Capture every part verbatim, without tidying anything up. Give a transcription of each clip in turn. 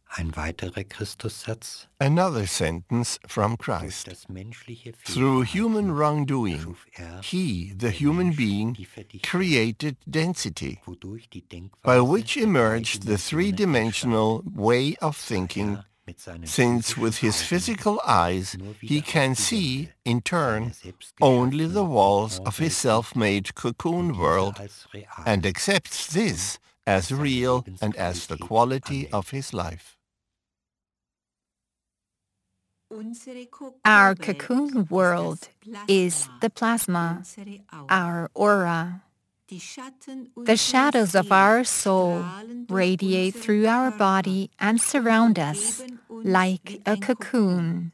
Ein weiterer Christussatz. Another sentence from Christ. Through human wrongdoing, he, the human being, created density, by which emerged the three-dimensional way of thinking, since with his physical eyes he can see, in turn, only the walls of his self-made cocoon world, and accepts this as real and as the quality of his life. Our cocoon world is the plasma, our aura. The shadows of our soul radiate through our body and surround us like a cocoon.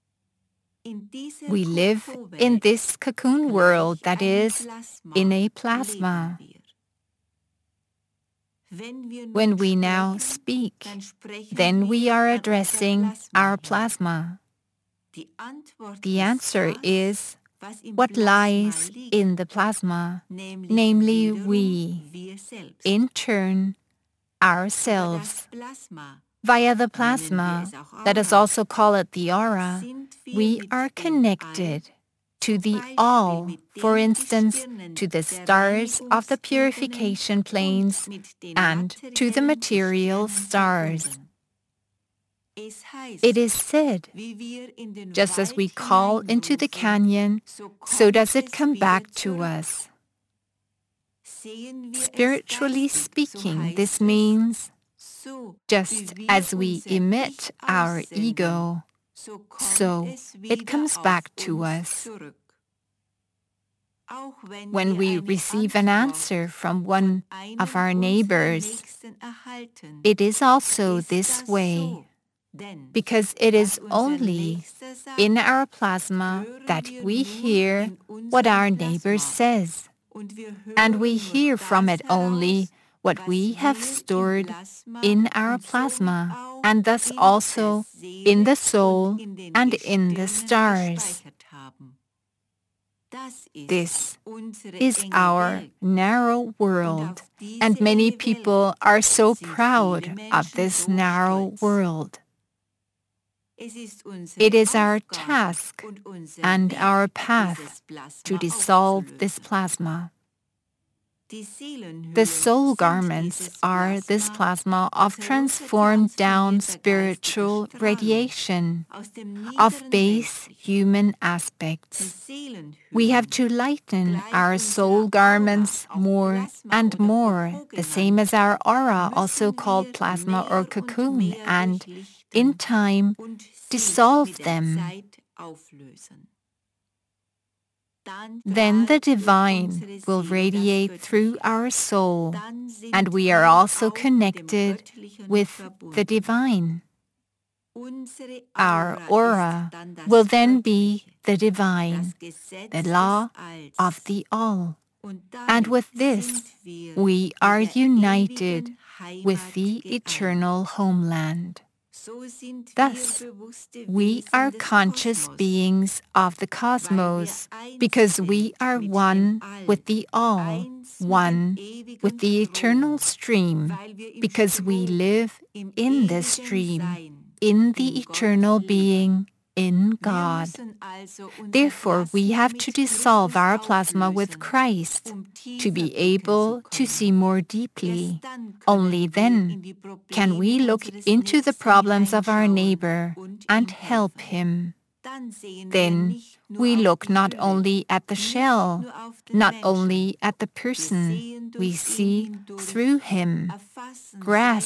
We live in this cocoon world that is in a plasma. When we now speak, then we are addressing our plasma. The answer is what lies in the plasma, namely we, in turn, ourselves. Via the plasma, let us also call it the aura, we are connected to the all, for instance, to the stars of the purification planes and to the material stars. It is said, just as we call into the canyon, so does it come back to us. Spiritually speaking, this means, just as we emit our ego, so it comes back to us. When we receive an answer from one of our neighbors, it is also this way. Because it is only in our plasma that we hear what our neighbor says, and we hear from it only what we have stored in our plasma, and thus also in the soul and in the stars. This is our narrow world, and many people are so proud of this narrow world. It is our task and our path to dissolve this plasma. The soul garments are this plasma of transformed down spiritual radiation, of base human aspects. We have to lighten our soul garments more and more, the same as our aura, also called plasma or cocoon, and in time, dissolve them. Then the divine will radiate through our soul, and we are also connected with the divine. Our aura will then be the divine, the law of the all. And with this, we are united with the eternal homeland. Thus, we are conscious beings of the cosmos because we are one with the all, one with the eternal stream, because we live in the stream, in the eternal being, in God. Therefore, we have to dissolve our plasma with Christ to be able to see more deeply. Only then can we look into the problems of our neighbor and help him. Then we look not only at the shell, not only at the person, we see through him, grasp